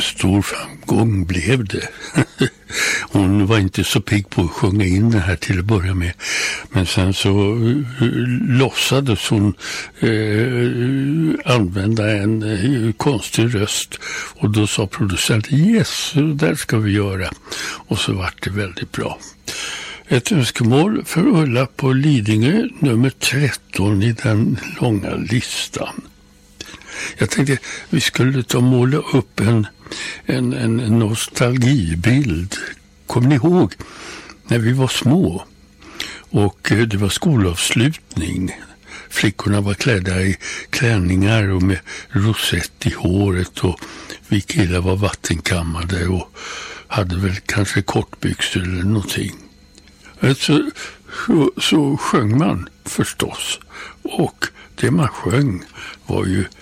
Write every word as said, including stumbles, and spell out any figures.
stor framgång blev det. Hon var inte så pigg på att sjunga in det här till att börja med. Men sen så uh, låtsades hon uh, använda en uh, konstig röst. Och då sa producenten, yes, där ska vi göra. Och så var det väldigt bra. Ett önskemål för Ulla på Lidingö, nummer tretton i den långa listan. Jag tänkte vi skulle ta och måla upp en, en, en nostalgibild. Kommer ni ihåg när vi var små och det var skolavslutning? Flickorna var klädda i klänningar och med rosett i håret och vi killar var vattenkammade och hade väl kanske kortbyxor eller någonting. Så, så, så sjöng man förstås och det man sjöng var ju